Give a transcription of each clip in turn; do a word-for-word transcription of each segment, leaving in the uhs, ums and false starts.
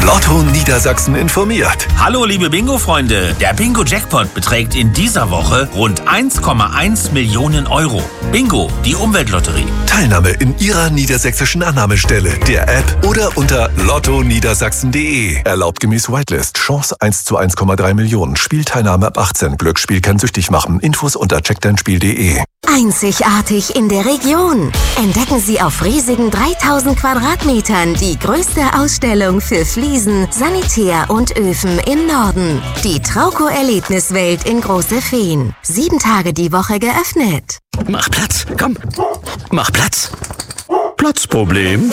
Lotto Niedersachsen informiert. Hallo liebe Bingo-Freunde, der Bingo-Jackpot beträgt in dieser Woche rund eins Komma eins Millionen Euro. Bingo, die Umweltlotterie. Teilnahme in Ihrer niedersächsischen Annahmestelle, der App oder unter lotto niedersachsen punkt de. Erlaubt gemäß Whitelist. Chance eins zu eins Komma drei Millionen. Spielteilnahme ab achtzehn. Glücksspiel kann süchtig machen. Infos unter check dein spiel punkt de. Einzigartig in der Region. Entdecken Sie auf riesigen dreitausend Quadratmetern die größte Ausstellung für Fliesen, Sanitär und Öfen im Norden. Die Trauco-Erlebniswelt in Große Feen. Sieben Tage die Woche geöffnet. Mach Platz, komm. Mach Platz. Platzproblem?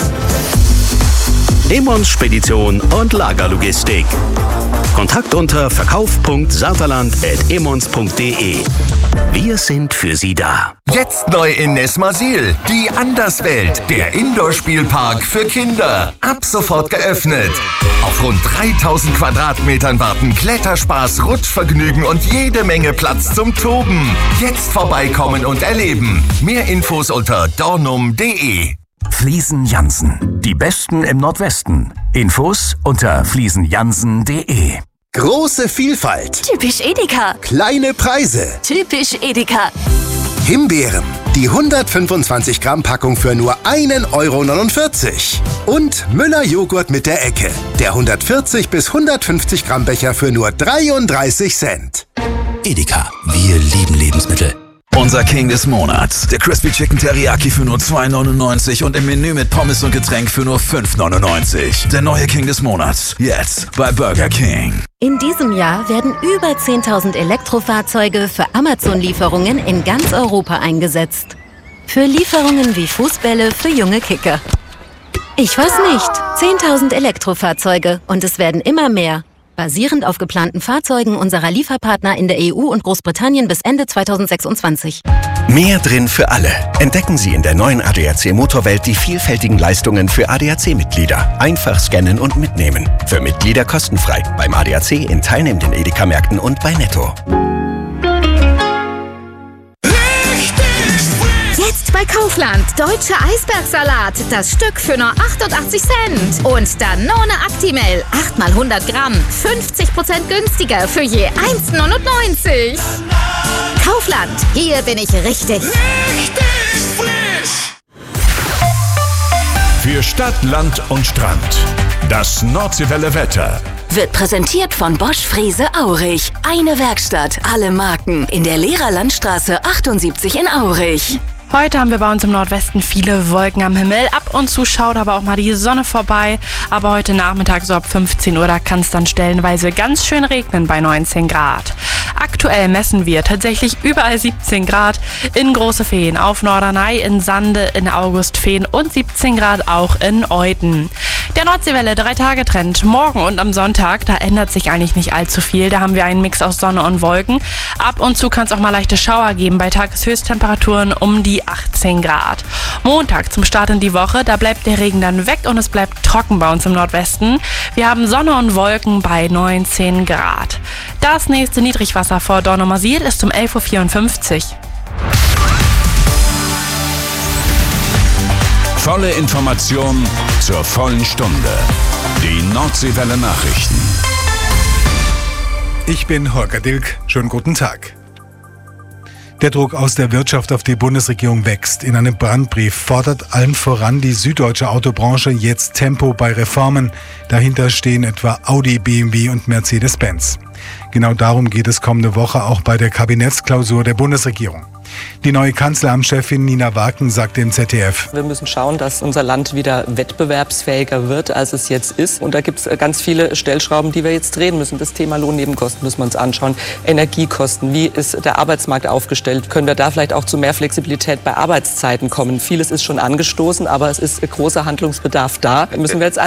Emmons Spedition und Lagerlogistik. Kontakt unter verkauf punkt saterland at emmons punkt de. Wir sind für Sie da. Jetzt neu in Nesmasil. Die Anderswelt. Der Indoor-Spielpark für Kinder. Ab sofort geöffnet. Auf rund dreitausend Quadratmetern warten Kletterspaß, Rutschvergnügen und jede Menge Platz zum Toben. Jetzt vorbeikommen und erleben. Mehr Infos unter dornum punkt de. Fliesen Jansen. Die Besten im Nordwesten. Infos unter fliesen jansen punkt de. Große Vielfalt. Typisch Edeka. Kleine Preise. Typisch Edeka. Himbeeren. Die hundertfünfundzwanzig Gramm Packung für nur einen Euro neunundvierzig. Und Müller Joghurt mit der Ecke. Der hundertvierzig bis hundertfünfzig Gramm Becher für nur dreiunddreißig Cent. Edeka. Wir lieben Lebensmittel. Unser King des Monats. Der Crispy Chicken Teriyaki für nur zwei neunundneunzig und im Menü mit Pommes und Getränk für nur fünf neunundneunzig. Der neue King des Monats. Jetzt bei Burger King. In diesem Jahr werden über zehntausend Elektrofahrzeuge für Amazon-Lieferungen in ganz Europa eingesetzt. Für Lieferungen wie Fußbälle für junge Kicker. Ich weiß nicht. zehntausend Elektrofahrzeuge und es werden immer mehr. Basierend auf geplanten Fahrzeugen unserer Lieferpartner in der E U und Großbritannien bis Ende zweitausendsechsundzwanzig. Mehr drin für alle. Entdecken Sie in der neuen A D A C Motorwelt die vielfältigen Leistungen für A D A C-Mitglieder. Einfach scannen und mitnehmen. Für Mitglieder kostenfrei. Beim A D A C in teilnehmenden Edeka-Märkten und bei Netto. Jetzt bei Kaufland. Deutsche Eisbergsalat. Das Stück für nur achtundachtzig Cent. Und Danone Actimel. acht mal hundert Gramm. fünfzig Prozent günstiger für je eins neunundneunzig. Kaufland. Hier bin ich richtig. Richtig frisch. Für Stadt, Land und Strand. Das Nordseewelle Wetter. Wird präsentiert von Bosch Frese Aurich. Eine Werkstatt, alle Marken. In der Lehrerlandstraße achtundsiebzig in Aurich. Heute haben wir bei uns im Nordwesten viele Wolken am Himmel. Ab und zu schaut aber auch mal die Sonne vorbei. Aber heute Nachmittag so ab fünfzehn Uhr, da kann es dann stellenweise ganz schön regnen bei neunzehn Grad. Aktuell messen wir tatsächlich überall siebzehn Grad. In Große Feen, auf Norderney, in Sande, in Augustfehn und siebzehn Grad auch in Euthen. Der Nordseewelle drei-Tage-Trend. Morgen und am Sonntag, da ändert sich eigentlich nicht allzu viel. Da haben wir einen Mix aus Sonne und Wolken. Ab und zu kann es auch mal leichte Schauer geben bei Tageshöchsttemperaturen um die achtzehn Grad. Montag zum Start in die Woche, da bleibt der Regen dann weg und es bleibt trocken bei uns im Nordwesten. Wir haben Sonne und Wolken bei neunzehn Grad. Das nächste Niedrigwasser vor Dornumersiel ist um elf Uhr vierundfünfzig. Volle Information zur vollen Stunde. Die Nordseewelle Nachrichten. Ich bin Holger Dilk. Schönen guten Tag. Der Druck aus der Wirtschaft auf die Bundesregierung wächst. In einem Brandbrief fordert allen voran die süddeutsche Autobranche jetzt Tempo bei Reformen. Dahinter stehen etwa Audi, B M W und Mercedes-Benz. Genau darum geht es kommende Woche auch bei der Kabinettsklausur der Bundesregierung. Die neue Kanzleramtschefin Nina Waken sagte im Z D F: Wir müssen schauen, dass unser Land wieder wettbewerbsfähiger wird, als es jetzt ist. Und da gibt es ganz viele Stellschrauben, die wir jetzt drehen müssen. Das Thema Lohnnebenkosten müssen wir uns anschauen. Energiekosten, wie ist der Arbeitsmarkt aufgestellt? Können wir da vielleicht auch zu mehr Flexibilität bei Arbeitszeiten kommen? Vieles ist schon angestoßen, aber es ist großer Handlungsbedarf da. Müssen wir jetzt